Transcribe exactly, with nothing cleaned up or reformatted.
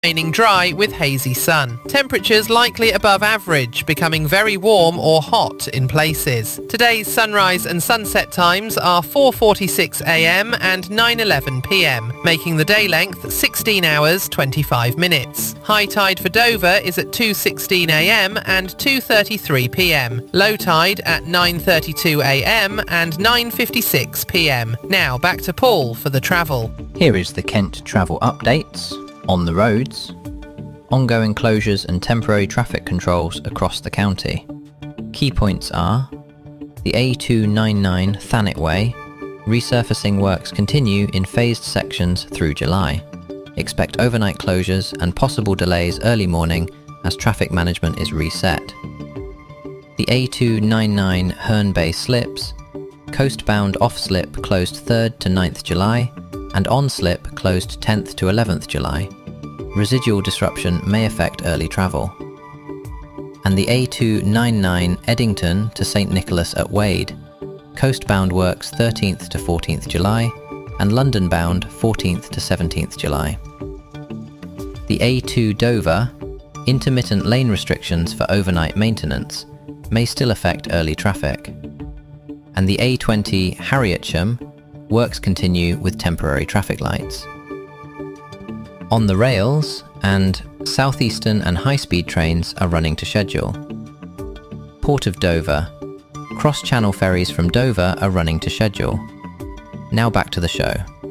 Remaining dry with hazy sun. Temperatures likely above average, becoming very warm or hot in places. Today's sunrise and sunset times are four forty-six a m and nine eleven p m, making the day length sixteen hours twenty-five minutes. High tide for Dover is at two sixteen a m and two thirty-three p m. Low tide at nine thirty-two a m and nine fifty-six p m. Now back to Paul for the travel. Here is the Kent travel updates. On the roads, ongoing closures and temporary traffic controls across the county. Key points are the A two ninety-nine Thanet Way. Resurfacing works continue in phased sections through July. Expect overnight closures and possible delays early morning as traffic management is reset. The A two ninety-nine Herne Bay Slips. Coastbound off-slip closed third to ninth July and on-slip closed tenth to eleventh July. Residual disruption may affect early travel. And the A two ninety-nine Eddington to Saint Nicholas at Wade. Coastbound works thirteenth to fourteenth July and London-bound fourteenth to seventeenth July. The A two Dover, intermittent lane restrictions for overnight maintenance may still affect early traffic. And the A twenty Harrietsham, works continue with temporary traffic lights. On the rails, and southeastern and high-speed trains are running to schedule. Port of Dover, cross-channel ferries from Dover are running to schedule. Now back to the show.